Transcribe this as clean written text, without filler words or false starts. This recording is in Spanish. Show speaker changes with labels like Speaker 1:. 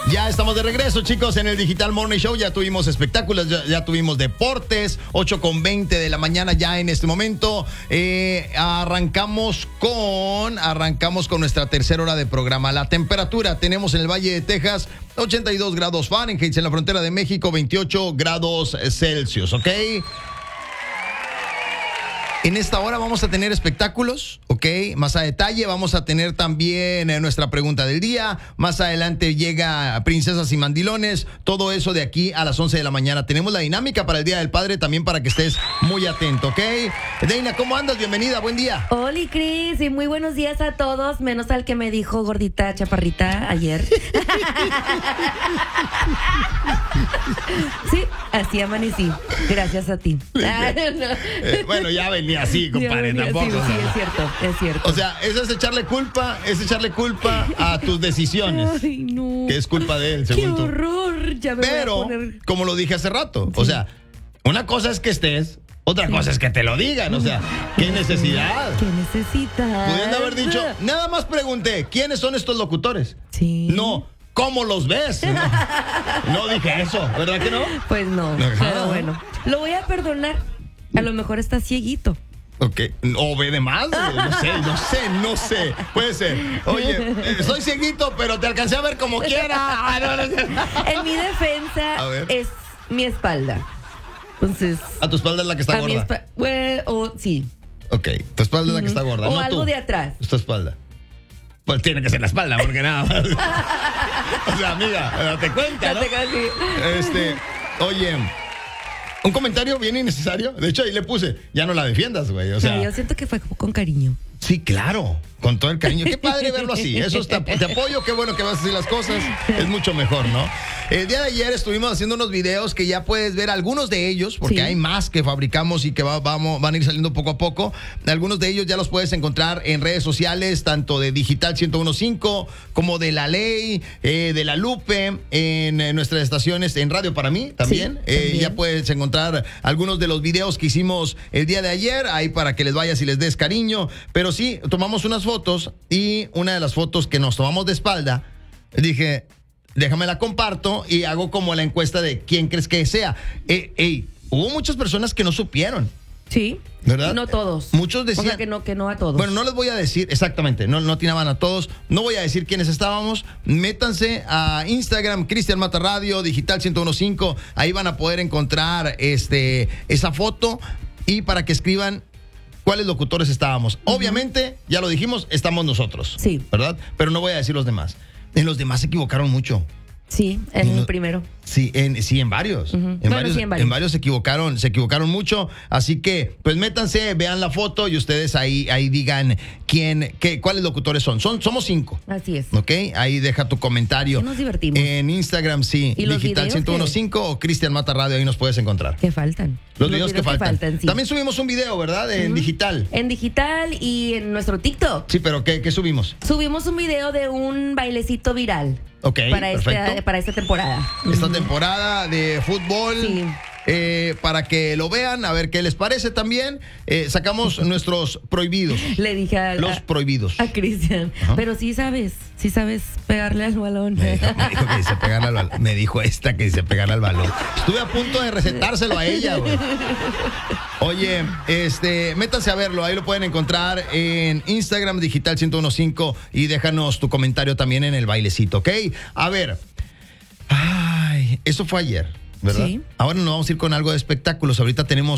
Speaker 1: Ya estamos de regreso, chicos, en el Digital Morning Show. Ya tuvimos espectáculos, ya tuvimos deportes. 8:20 de la mañana ya en este momento. Arrancamos con nuestra tercera hora de programa. La temperatura tenemos en el Valle de Texas 82 grados Fahrenheit, en la frontera de México 28 grados Celsius, ¿ok? En esta hora vamos a tener espectáculos, ¿ok? Más a detalle vamos a tener también nuestra pregunta del día. Más adelante llega Princesas y Mandilones. Todo eso de aquí a las 11 de la mañana. Tenemos la dinámica para el Día del Padre también para que estés muy atento, ¿ok? Deina, ¿cómo andas? Bienvenida, buen día.
Speaker 2: Hola, Cris, y muy buenos días a todos, menos al que me dijo gordita, chaparrita ayer. Sí, así amanecí. Gracias a ti.
Speaker 1: Bueno, ya venía así, compadre, tampoco.
Speaker 2: Sí, es cierto.
Speaker 1: O sea, eso es echarle culpa a tus decisiones.
Speaker 2: Ay, no.
Speaker 1: Que es culpa de él, según tú.
Speaker 2: ¡Qué horror! Ya me
Speaker 1: Pero,
Speaker 2: voy a poner...
Speaker 1: como lo dije hace rato,
Speaker 2: Sí.
Speaker 1: o sea, una cosa es que estés, otra cosa es que te lo digan, o sea, ¿qué necesidad?
Speaker 2: ¿Qué necesitas?
Speaker 1: Pudiendo haber dicho, nada más pregunté, ¿quiénes son estos locutores?
Speaker 2: Sí.
Speaker 1: No, ¿cómo los ves? No dije eso, ¿verdad que no?
Speaker 2: Pues no,
Speaker 1: Ajá.
Speaker 2: pero bueno. Lo voy a perdonar. A lo mejor está cieguito.
Speaker 1: Ok, o ve de más, no sé, puede ser. Oye, soy cieguito, pero te alcancé a ver como quiera. Ah, no.
Speaker 2: En mi defensa
Speaker 1: A ver.
Speaker 2: es mi espalda. Entonces,
Speaker 1: A tu espalda es la que está
Speaker 2: a mi
Speaker 1: gorda.
Speaker 2: sí.
Speaker 1: Ok, tu espalda es la que está gorda,
Speaker 2: O
Speaker 1: no
Speaker 2: algo
Speaker 1: tú.
Speaker 2: de atrás.
Speaker 1: Es tu espalda. Pues tiene que ser la espalda, porque nada más. O sea, amiga, date cuenta, ¿no? Oye, un comentario bien innecesario. De hecho, ahí le puse, ya no la defiendas, güey. O sea,
Speaker 2: No, yo siento que fue como con cariño.
Speaker 1: sí, claro, con todo el cariño. Qué padre verlo así. Eso está, te apoyo, qué bueno que vas a hacer las cosas. Es mucho mejor, ¿no? El día de ayer estuvimos haciendo unos videos que ya puedes ver algunos de ellos, porque
Speaker 2: Sí.
Speaker 1: hay más que fabricamos y que van a ir saliendo poco a poco. Algunos de ellos ya los puedes encontrar en redes sociales, tanto de Digital 101.5 como de La Ley, de La Lupe, en nuestras estaciones, en Radio para mí también.
Speaker 2: Sí, también.
Speaker 1: Ya puedes encontrar algunos de los videos que hicimos el día de ayer, ahí para que les vayas y les des cariño. Pero sí, tomamos unas fotos y una de las fotos que nos tomamos de espalda, dije, déjame la comparto y hago como la encuesta de quién crees que sea. Hubo muchas personas que no supieron,
Speaker 2: Sí.
Speaker 1: ¿verdad?
Speaker 2: No todos.
Speaker 1: Muchos
Speaker 2: O
Speaker 1: decían...
Speaker 2: sea, que no a todos.
Speaker 1: Bueno, no les voy a decir exactamente, no atinaban a todos. No voy a decir quiénes estábamos. Métanse a Instagram, Cristian Mata Radio, Digital 101.5. Ahí van a poder encontrar esa foto y para que escriban cuáles locutores estábamos. Obviamente, ya lo dijimos, estamos nosotros.
Speaker 2: Sí.
Speaker 1: ¿Verdad? Pero no voy a decir los demás. En los demás se equivocaron mucho.
Speaker 2: Sí, en
Speaker 1: No.
Speaker 2: el primero.
Speaker 1: Sí, en varios.
Speaker 2: Ujú. Bueno, sí, en varios.
Speaker 1: En varios se equivocaron mucho. Así que, pues métanse, vean la foto y ustedes ahí digan cuáles locutores son. Somos 5.
Speaker 2: Así es.
Speaker 1: ¿Ok? Ahí deja tu comentario.
Speaker 2: Sí nos divertimos.
Speaker 1: En Instagram, sí.
Speaker 2: ¿Y los
Speaker 1: Digital
Speaker 2: videos
Speaker 1: 101.5 o Cristian Mata Radio, ahí nos puedes encontrar.
Speaker 2: Que faltan.
Speaker 1: Los videos que faltan.
Speaker 2: sí.
Speaker 1: También subimos un video, ¿verdad? En digital.
Speaker 2: En digital y en nuestro TikTok.
Speaker 1: Sí, pero ¿qué subimos?
Speaker 2: Subimos un video de un bailecito viral.
Speaker 1: Ok, perfecto.
Speaker 2: Para esta temporada.
Speaker 1: Esta temporada de fútbol.
Speaker 2: Sí.
Speaker 1: Para que lo vean, a ver qué les parece también. Sacamos nuestros prohibidos.
Speaker 2: Le dije
Speaker 1: Los prohibidos.
Speaker 2: a Cristian.
Speaker 1: Ajá.
Speaker 2: Pero sí sabes pegarle al balón.
Speaker 1: Me dijo que dice pegarle al balón. Me dijo esta que dice pegarle al balón. Estuve a punto de recetárselo a ella, güey. Oye, métanse a verlo. Ahí lo pueden encontrar en Instagram, Digital 101.5 y déjanos tu comentario también en el bailecito, ¿ok? A ver. Ay, eso fue ayer, ¿verdad?
Speaker 2: Sí.
Speaker 1: Ahora nos vamos a ir con algo de espectáculos. Ahorita tenemos